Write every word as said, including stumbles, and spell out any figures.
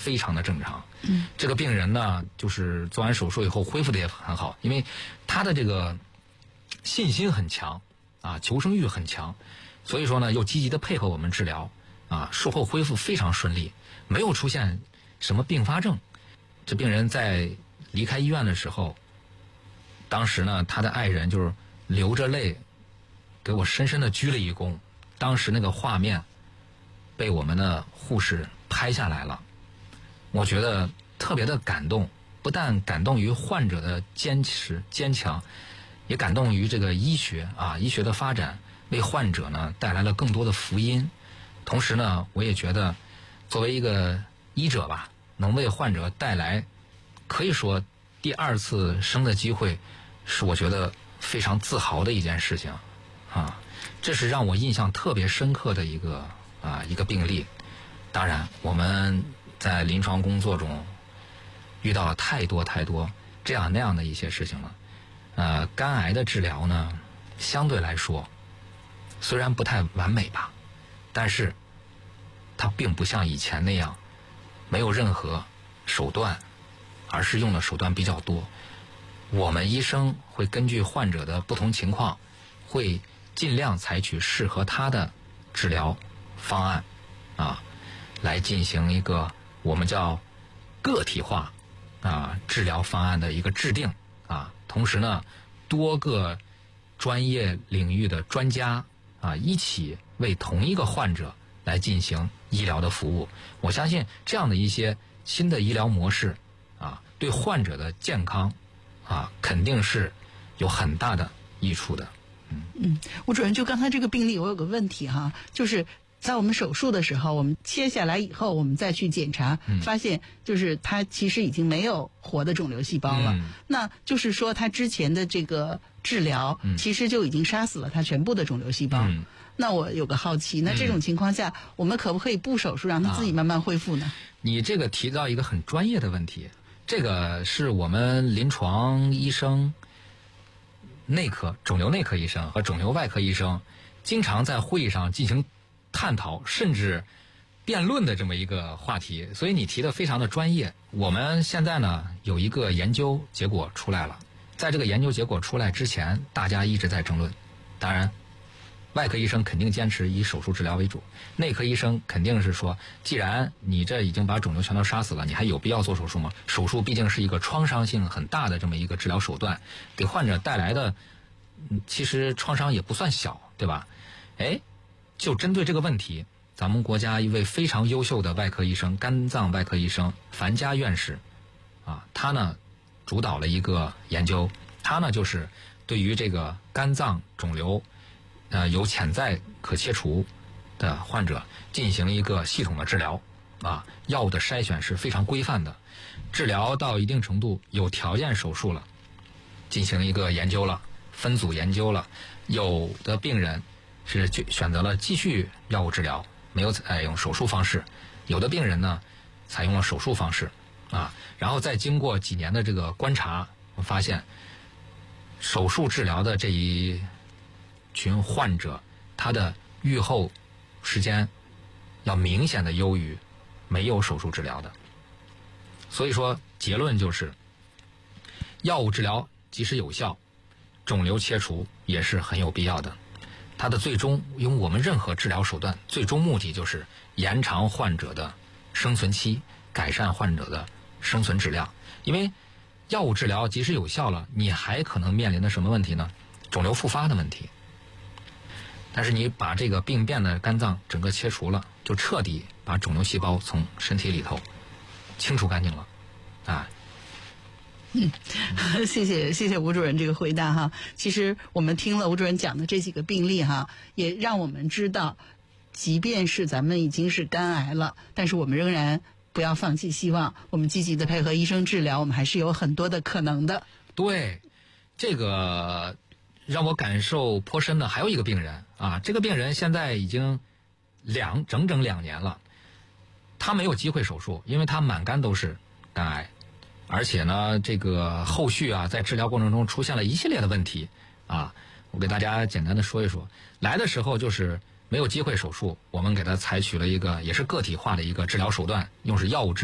非常的正常。嗯，这个病人呢，就是做完手术以后恢复的也很好，因为他的这个信心很强啊，求生欲很强，所以说呢，又积极的配合我们治疗啊，术后恢复非常顺利，没有出现什么并发症。这病人在离开医院的时候，当时呢，他的爱人就是流着泪给我深深的鞠了一躬，当时那个画面被我们的护士拍下来了，我觉得特别的感动，不但感动于患者的坚持坚强，也感动于这个医学啊，医学的发展为患者呢带来了更多的福音。同时呢，我也觉得作为一个医者吧，能为患者带来可以说第二次生的机会，是我觉得非常自豪的一件事情啊，这是让我印象特别深刻的一个啊一个病例。当然我们在临床工作中遇到了太多太多这样那样的一些事情了。呃，肝癌的治疗呢，相对来说虽然不太完美吧，但是它并不像以前那样没有任何手段，而是用的手段比较多。我们医生会根据患者的不同情况，会尽量采取适合他的治疗方案啊，来进行一个我们叫个体化啊治疗方案的一个制定啊。同时呢，多个专业领域的专家啊一起为同一个患者来进行医疗的服务。我相信这样的一些新的医疗模式啊，对患者的健康啊肯定是有很大的益处的。 嗯嗯，吴主任，就刚才这个病例，我有个问题哈，就是在我们手术的时候，我们切下来以后，我们再去检查，嗯、发现就是它其实已经没有活的肿瘤细胞了。嗯、那就是说，它之前的这个治疗，嗯、其实就已经杀死了它全部的肿瘤细胞。嗯、那我有个好奇，那这种情况下，嗯、我们可不可以不手术，让它自己慢慢恢复呢？啊、 你这个提到一个很专业的问题，这个是我们临床医生、内科、肿瘤内科医生和肿瘤外科医生经常在会议上进行探讨甚至辩论的这么一个话题，所以你提的非常的专业。我们现在呢有一个研究结果出来了，在这个研究结果出来之前，大家一直在争论。当然外科医生肯定坚持以手术治疗为主，内科医生肯定是说，既然你这已经把肿瘤全都杀死了，你还有必要做手术吗？手术毕竟是一个创伤性很大的这么一个治疗手段，给患者带来的嗯其实创伤也不算小，对吧？哎，就针对这个问题，咱们国家一位非常优秀的外科医生，肝脏外科医生樊家院士啊，他呢主导了一个研究，他呢就是对于这个肝脏肿瘤呃有潜在可切除的患者进行一个系统的治疗啊，药物的筛选是非常规范的，治疗到一定程度有条件手术了，进行一个研究了，分组研究了，有的病人是选择了继续药物治疗，没有采用手术方式，有的病人呢采用了手术方式啊，然后再经过几年的这个观察，我发现手术治疗的这一群患者，他的预后时间要明显的优于没有手术治疗的。所以说结论就是，药物治疗即使有效，肿瘤切除也是很有必要的。它的最终，因为我们任何治疗手段最终目的就是延长患者的生存期，改善患者的生存质量。因为药物治疗即使有效了，你还可能面临的什么问题呢？肿瘤复发的问题。但是你把这个病变的肝脏整个切除了，就彻底把肿瘤细胞从身体里头清除干净了啊。 嗯，谢谢谢谢吴主任这个回答哈。其实我们听了吴主任讲的这几个病例哈，也让我们知道，即便是咱们已经是肝癌了，但是我们仍然不要放弃希望，我们积极的配合医生治疗，我们还是有很多的可能的。 对，这个让我感受颇深的还有一个病人啊，这个病人现在已经两整整两年了，他没有机会手术，因为他满肝都是肝癌。而且呢，这个后续啊，在治疗过程中出现了一系列的问题啊，我给大家简单的说一说。来的时候就是没有机会手术，我们给他采取了一个也是个体化的一个治疗手段，用是药物治疗。